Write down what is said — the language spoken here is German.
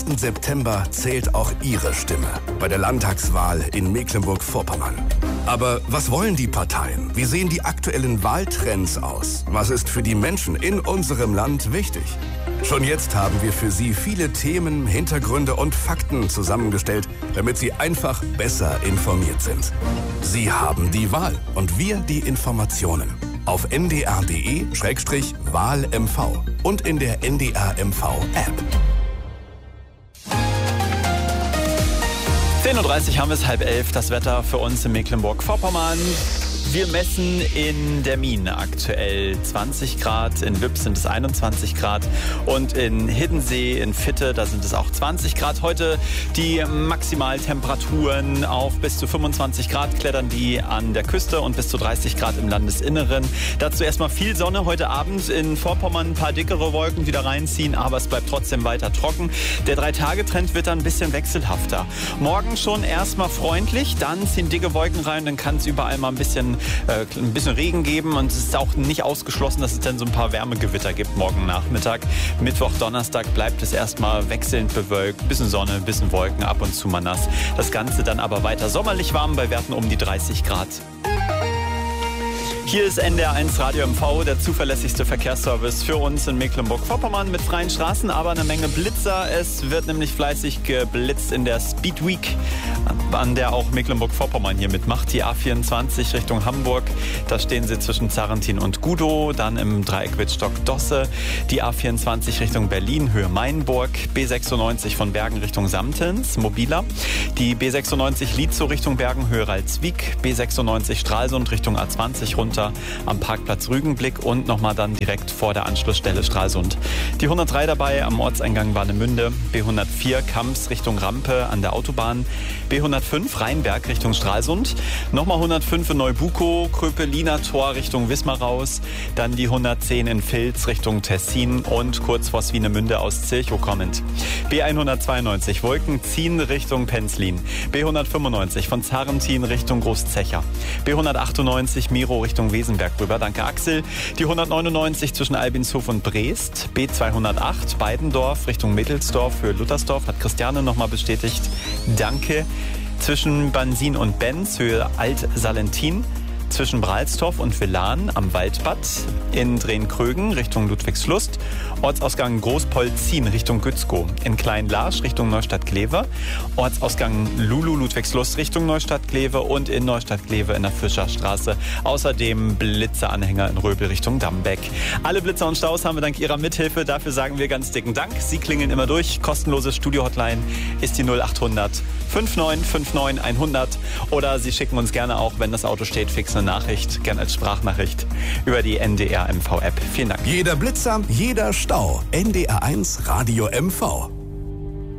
Im September zählt auch Ihre Stimme bei der Landtagswahl in Mecklenburg-Vorpommern. Aber was wollen die Parteien? Wie sehen die aktuellen Wahltrends aus? Was ist für die Menschen in unserem Land wichtig? Schon jetzt haben wir für Sie viele Themen, Hintergründe und Fakten zusammengestellt, damit Sie einfach besser informiert sind. Sie haben die Wahl und wir die Informationen. Auf ndr.de/wahlmv und in der NDR-MV-App. 10.30 Uhr haben wir es, 10:30, das Wetter für uns in Mecklenburg-Vorpommern. Wir messen in der Mine aktuell 20 Grad, in Lübz sind es 21 Grad und in Hiddensee, in Fitte, da sind es auch 20 Grad. Heute die Maximaltemperaturen auf bis zu 25 Grad klettern die an der Küste und bis zu 30 Grad im Landesinneren. Dazu erstmal viel Sonne. Heute Abend in Vorpommern ein paar dickere Wolken wieder reinziehen, aber es bleibt trotzdem weiter trocken. Der 3-Tage-Trend wird dann ein bisschen wechselhafter. Morgen schon erstmal freundlich, dann ziehen dicke Wolken rein, dann kann es überall mal ein bisschen Regen geben und es ist auch nicht ausgeschlossen, dass es dann so ein paar Wärmegewitter gibt morgen Nachmittag. Mittwoch, Donnerstag bleibt es erstmal wechselnd bewölkt, bisschen Sonne, bisschen Wolken, ab und zu mal nass. Das Ganze dann aber weiter sommerlich warm bei Werten um die 30 Grad. Hier ist NDR1 Radio MV, der zuverlässigste Verkehrsservice für uns in Mecklenburg-Vorpommern mit freien Straßen, aber eine Menge Blitzer. Es wird nämlich fleißig geblitzt in der Speed Week, an der auch Mecklenburg-Vorpommern hier mitmacht. Die A24 Richtung Hamburg, da stehen sie zwischen Zarentin und Gudow, dann im Dreieck Wittstock-Dosse. Die A24 Richtung Berlin, Höhe Mainburg, B96 von Bergen Richtung Samtens, Mobila. Die B96 Lietzow Richtung Bergen, Höhe Ralswiek, B96 Stralsund Richtung A20 runter am Parkplatz Rügenblick und nochmal dann direkt vor der Anschlussstelle Stralsund. Die 103 dabei am Ortseingang Warnemünde, B104 Kamps Richtung Rampe an der Autobahn, B105 Rheinberg Richtung Stralsund, nochmal 105 in Neubukow, Kröpeliner Tor Richtung Wismar raus, dann die 110 in Vilz Richtung Tessin und kurz vor Swinemünde aus Zilchow kommend. B192 Wolkenzien Richtung Penzlin, B195 von Zarentin Richtung Großzecher, B198 Miro Richtung Wesenberg rüber, danke Axel. Die 199 zwischen Albinshof und Brest, B208 Beidendorf Richtung Mittelsdorf für Luttersdorf, hat Christiane nochmal bestätigt, danke. Zwischen Bansin und Benz, Höhe Alt-Salentin, zwischen Bralstorf und Villan am Waldbad, in Drehn-Krögen Richtung Ludwigslust, Ortsausgang Großpolzin Richtung Gützkow, in Klein-Larsch Richtung Neustadt-Glewe, Ortsausgang Lulu Ludwigslust Richtung Neustadt-Glewe und in Neustadt-Glewe in der Fischerstraße. Außerdem Blitzeranhänger in Röbel Richtung Dambeck. Alle Blitzer und Staus haben wir dank Ihrer Mithilfe. Dafür sagen wir ganz dicken Dank. Sie klingeln immer durch. Kostenlose Studio-Hotline ist die 0800 5959 100 oder Sie schicken uns gerne auch, wenn das Auto steht, fix eine Nachricht, gerne als Sprachnachricht über die NDR MV App. Vielen Dank. Jeder Blitzer, jeder Stau. NDR1 Radio MV.